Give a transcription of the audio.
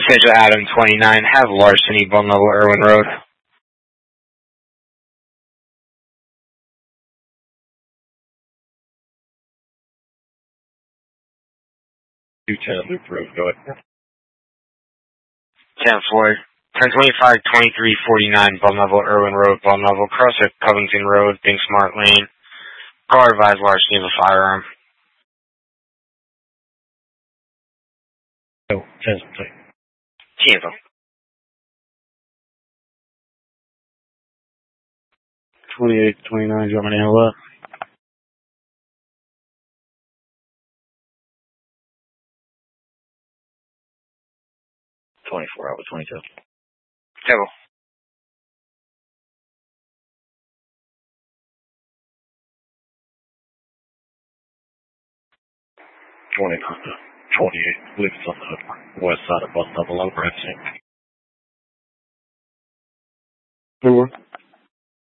Schedule Adam 29, have larceny, bum level, Irwin Road. Loop Road, go ahead. 10-4, 1025, 2349, bum level, Irwin Road, bum level, cross at Covington Road, Think Smart Lane. Car advised larceny of a firearm. Oh, 10-2. Tiempo. 28-29, do you want me to handle that? 24 out with 22. Tiempo. 28, believe it's on the west side of bus level over, I think. 4.